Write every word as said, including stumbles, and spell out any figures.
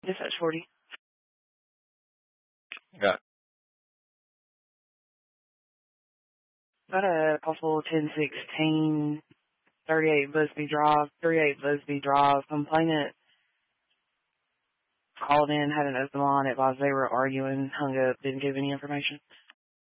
Dispatch forty. Got Got a possible ten sixteen thirty-eight Busby Drive, thirty-eight Busby Drive. Complainant called in, had an open line, advised they were arguing, hung up, didn't give any information.